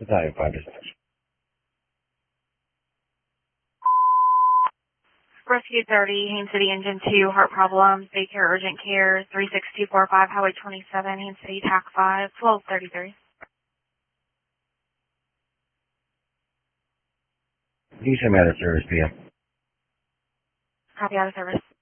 Battalion 5 dispatch. Rescue 30, Haines City Engine 2, heart problems, daycare urgent care, 36245, Highway 27, Haines City, TAC 5, 1233. Can you send me out of service, PM? Copy, out of service.